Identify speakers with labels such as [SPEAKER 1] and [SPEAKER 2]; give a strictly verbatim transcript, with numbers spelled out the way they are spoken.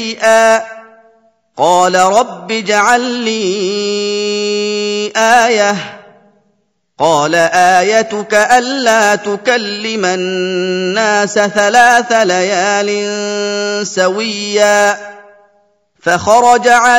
[SPEAKER 1] شيئا قال رب اجعل لي آية قال آيتك ألا تكلم الناس ثلاث ليال سويا فخرج على